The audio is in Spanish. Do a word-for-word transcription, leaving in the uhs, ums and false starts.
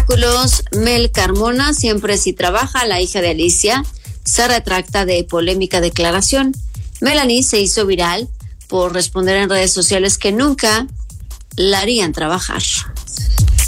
espectáculos, Mel Carmona, siempre si trabaja, la hija de Alicia, se retracta de polémica declaración. Melanie se hizo viral por responder en redes sociales que nunca la harían trabajar.